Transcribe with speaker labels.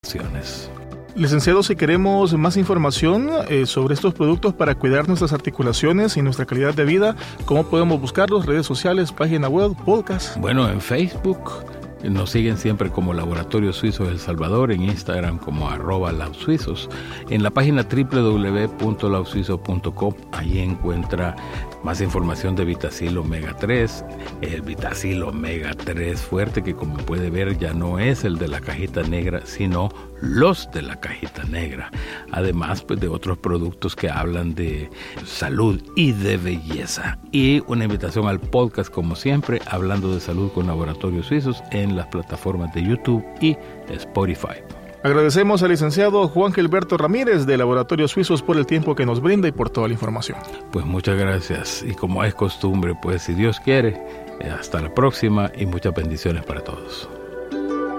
Speaker 1: Licenciado, si queremos más información sobre estos productos para cuidar nuestras articulaciones y nuestra calidad de vida, ¿cómo podemos buscarlos? Redes sociales, página web, podcast.
Speaker 2: Bueno, en Facebook nos siguen siempre como Laboratorios Suizos El Salvador, en Instagram como @labsuizos, en la página www.labsuizos.com, ahí encuentra más información de Vitacil Omega 3, el Vitacil Omega 3 fuerte, que como puede ver ya no es el de la cajita negra, sino los de la cajita negra. Además, pues, de otros productos que hablan de salud y de belleza. Y una invitación al podcast, como siempre, hablando de salud con Laboratorios Suizos en las plataformas de YouTube y Spotify.
Speaker 1: Agradecemos al licenciado Juan Gilberto Ramírez de Laboratorios Suizos por el tiempo que nos brinda y por toda la información.
Speaker 2: Pues muchas gracias, y como es costumbre, pues si Dios quiere, hasta la próxima y muchas bendiciones para todos.